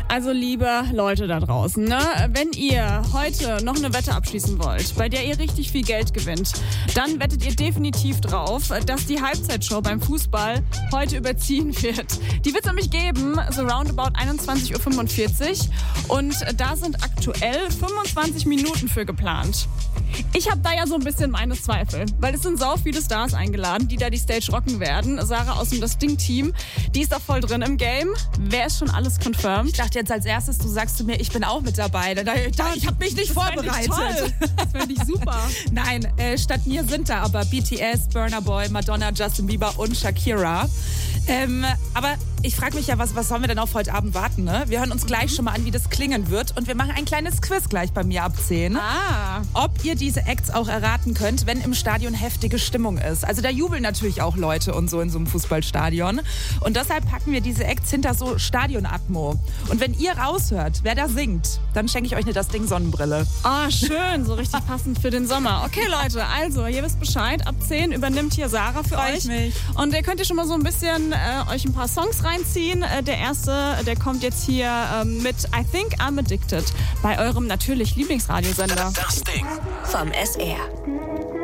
Also liebe Leute da draußen, ne? Wenn ihr heute noch eine Wette abschließen wollt, bei der ihr richtig viel Geld gewinnt, dann wettet ihr definitiv drauf, dass die Halbzeitshow beim Fußball heute überziehen wird. Die wird es nämlich geben, so roundabout 21.45 Uhr und da sind aktuell 25 Minuten für geplant. Ich habe da ja so ein bisschen meine Zweifel, weil es sind sau viele Stars eingeladen, die da die Stage rocken werden. Sarah aus dem Das Ding-Team, die ist da voll drin im Game. Wer ist schon alles confirmed? Ich dachte jetzt als erstes, du sagst zu mir, ich bin auch mit dabei. Ich habe mich nicht vorbereitet. Das fände ich super. Nein, statt mir sind da aber BTS, Burna Boy, Madonna, Justin Bieber und Shakira. Aber ich frage mich ja, was sollen wir denn auf heute Abend warten? Ne? Wir hören uns gleich schon mal an, wie das klingen wird. Und wir machen ein kleines Quiz gleich bei mir ab 10. Ob ihr diese Acts auch erraten könnt, wenn im Stadion heftige Stimmung ist. Also da jubeln natürlich auch Leute und so in so einem Fußballstadion. Und deshalb packen wir diese Acts hinter so Stadionatmo. Und wenn ihr raushört, wer da singt, dann schenke ich euch eine Das Ding Sonnenbrille. Schön, so richtig passend für den Sommer. Okay, Leute, also, ihr wisst Bescheid. Ab 10 übernimmt hier Sarah für euch. Mich. Und ihr könnt hier schon mal so ein bisschen euch ein paar Songs reinziehen. Der erste, der kommt jetzt hier mit I Think I'm Addicted bei eurem natürlich Lieblingsradiosender. Das Ding vom SR.